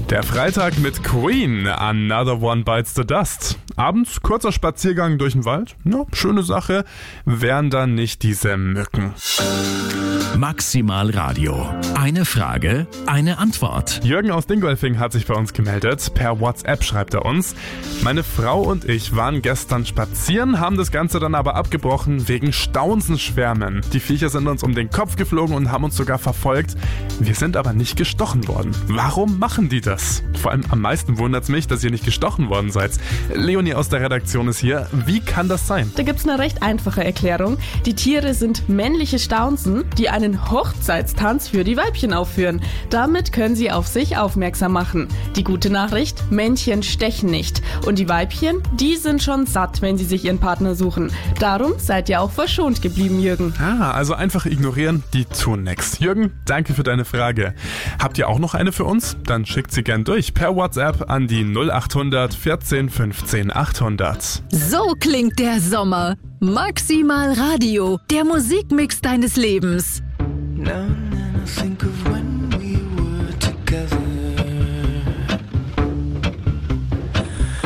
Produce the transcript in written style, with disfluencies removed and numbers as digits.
Der Freitag mit Queen, Another One Bites the Dust. Abends kurzer Spaziergang durch den Wald. Ja, schöne Sache. Wären dann nicht diese Mücken. Maximal Radio. Eine Frage, eine Antwort. Jürgen aus Dingolfing hat sich bei uns gemeldet. Per WhatsApp schreibt er uns: Meine Frau und ich waren gestern spazieren, haben das Ganze dann aber abgebrochen wegen Staunsenschwärmen. Die Viecher sind uns um den Kopf geflogen und haben uns sogar verfolgt. Wir sind aber nicht gestochen worden. Warum machen die das? Vor allem am meisten wundert es mich, dass ihr nicht gestochen worden seid. Leonie aus der Redaktion ist hier. Wie kann das sein? Da gibt's eine recht einfache Erklärung. Die Tiere sind männliche Staunsen, die einen Hochzeitstanz für die Weibchen aufführen. Damit können sie auf sich aufmerksam machen. Die gute Nachricht: Männchen stechen nicht. Und die Weibchen, die sind schon satt, wenn sie sich ihren Partner suchen. Darum seid ihr auch verschont geblieben, Jürgen. Also einfach ignorieren, die tun nix. Jürgen, danke für deine Frage. Habt ihr auch noch eine für uns? Dann schickt sie gern durch per WhatsApp an die 0800 14 15 800. So klingt der Sommer. Maximal Radio, der Musikmix deines Lebens. Now and then I think of when